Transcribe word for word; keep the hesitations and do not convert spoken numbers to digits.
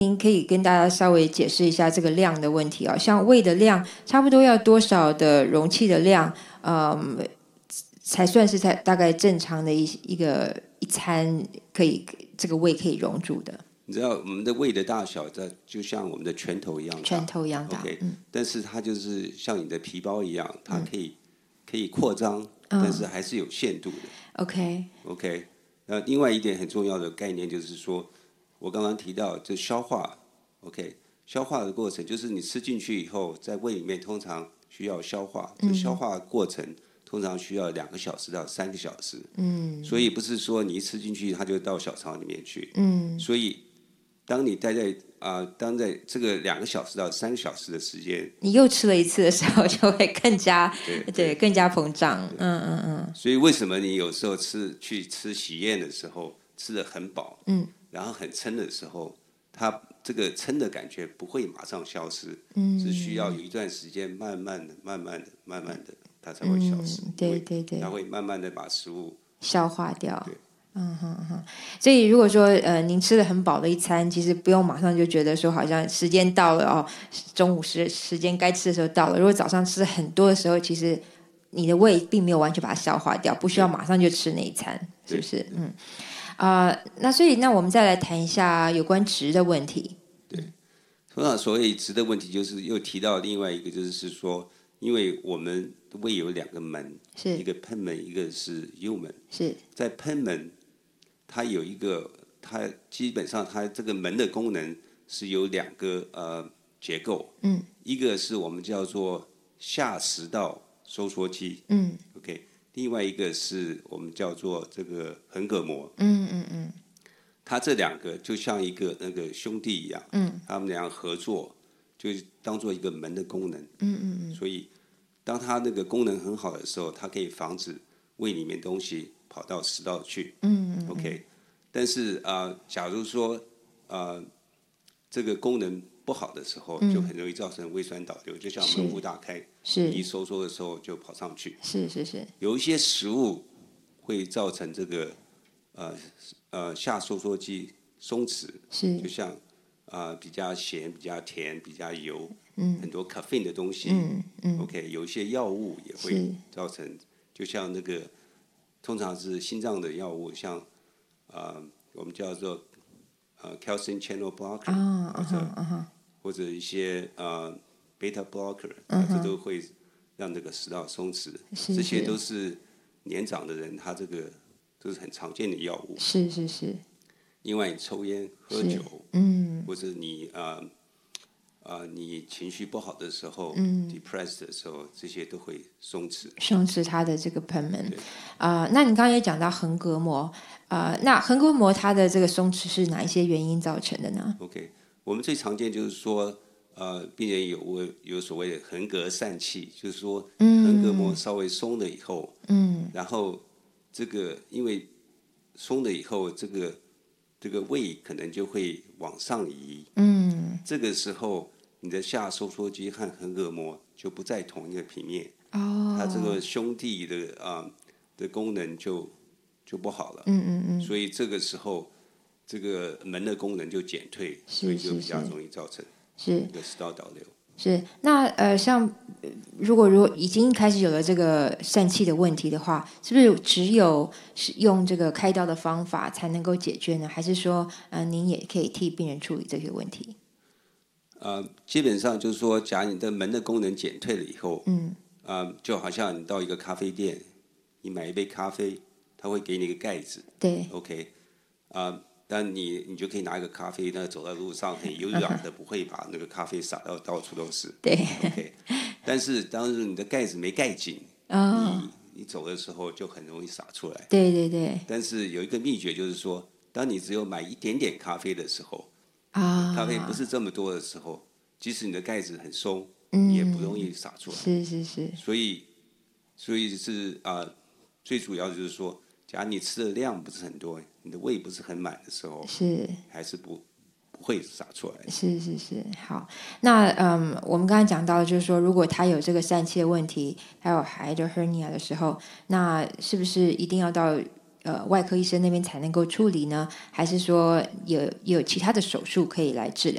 您可以跟大家稍微解释一下这个量的问题啊、哦，像胃的量差不多要多少的容器的量，嗯，才算是才大概正常的一一个一餐可以这个胃可以容住的。 你知道我们的胃的大小，在就像我们的拳头一样大， 拳头一样大。 OK， 嗯， 但是它就是像你的皮包一样，它可以、嗯、可以扩张，但是还是有限度的。 OK OK， 那另外一点很重要的概念就是说，我刚刚提到就消化 ，OK， 消化的过程就是你吃进去以后，在胃里面通常需要消化，这消化过程通常需要两个小时到三个小时。嗯，所以不是说你一吃进去它就到小肠里面去。嗯，所以当你待在啊、呃，当在这个两个小时到三个小时的时间， 你又吃了一次的时候，就会更加对, 对, 对更加膨胀。嗯嗯嗯。 所以为什么你有时候吃去吃喜宴的时候吃得很饱，嗯，然后很撑的时候，它这个撑的感觉不会马上消失，嗯，是需要有一段时间慢慢的、慢慢的、慢慢的，它才会消失。 嗯，对对对， 它会慢慢的把食物消化掉。 对。 嗯哼哼，所以如果说呃您吃了很饱的一餐，其实不用马上就觉得说好像时间到了哦，中午时时间该吃的时候到了。如果早上吃很多的时候，其实你的胃并没有完全把它消化掉，不需要马上就吃那一餐，是不是？嗯，啊、呃，那所以那我们再来谈一下有关值的问题。 对，通常所谓值的问题，就是又提到另外一个，就是说，因为我们胃有两个门， 是一个喷门，一个是幽门。 是在喷门，它有一个，它基本上它这个门的功能是有两个呃结构，嗯，一个是我们叫做下食道收缩肌，嗯 ，OK， 另外一个是我们叫做这个横膈膜，嗯嗯嗯，它这两个就像一个那个兄弟一样，嗯，他们俩合作，就当做一个门的功能，嗯嗯嗯，所以当它那个功能很好的时候，它可以防止胃里面东西跑到食道去，嗯嗯 ，OK， 但是啊、呃，假如说啊、呃、这个功能不好的时候，嗯、就很容易造成胃酸倒流，就像门户大开， 是你一收缩的时候就跑上去， 是是是， 有一些食物会造成这个呃呃下收缩肌松弛， 是就像啊、呃、比较咸、比较甜、比较油，嗯，很多 caffeine 的东西，嗯嗯 ，OK， 有一些药物也会造成，就像那个通常是心脏的药物，像呃我们叫做呃 calcium channel blocker， 啊或者、 啊哈或者一些呃 beta blocker，、嗯、这都会让这个食道松弛， 是这些都是年长的人他这个都是很常见的药物。 是是是。 另外，你抽烟、喝酒，嗯，或者你呃呃你情绪不好的时候，嗯 ，depressed 的时候，这些都会松弛， 松弛它的这个喷门。啊、呃，那你刚刚也讲到横膈膜，啊、呃，那横膈膜它的这个松弛是哪一些原因造成的呢 ？OK， 我们最常见就是说，呃，病人有有所谓的横膈疝气，就是说横膈膜稍微松了以后，嗯，然后这个因为松了以后，这个这个胃可能就会往上移，嗯，这个时候你的下收缩肌和横膈膜就不在同一个平面，哦，它这个兄弟的啊、呃、的功能就就不好了，嗯嗯嗯，所以这个时候这个门的功能就减退，所以就比较容易造成是一个食道倒流。 是，那呃，像如果如果已经开始有了这个疝气的问题的话，是不是只有是用这个开刀的方法才能够解决呢？还是说，呃，您也可以替病人处理这些问题？ 呃，基本上就是说，假如你的门的功能减退了以后，嗯，呃，就好像你到一个咖啡店，你买一杯咖啡，他会给你一个盖子， 对 ，OK， 啊、呃。但你你就可以拿一个咖啡，那走在路上很优雅的，不会把那个咖啡洒到到处都是。 对。 OK， 但是当时你的盖子没盖紧，哦、你你走的时候就很容易洒出来。 对对对。 但是有一个秘诀就是说，当你只有买一点点咖啡的时候， 啊， 咖啡不是这么多的时候，即使你的盖子很松，嗯、也不容易洒出来。 是是是。 所以所以是啊、呃，最主要就是说。假如你吃的量不是很多，你的胃不是很满的时候， 是还是不不会洒出来。 是是是，好。那嗯，我们刚才讲到，就是说，如果他有这个疝气的问题，还有 hiatal hernia 的时候，那是不是一定要到呃外科医生那边才能够处理呢？还是说有有其他的手术可以来治疗？